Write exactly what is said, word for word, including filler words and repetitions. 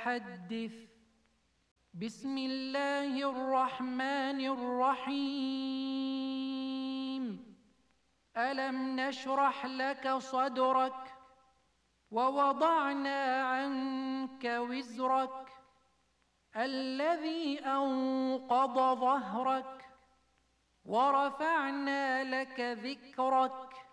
فحدث. بسم الله الرحمن الرحيم. ألم نشرح لك صدرك ووضعنا عنك وزرك الذي أنقض ظهرك ورفعنا لك ذكرك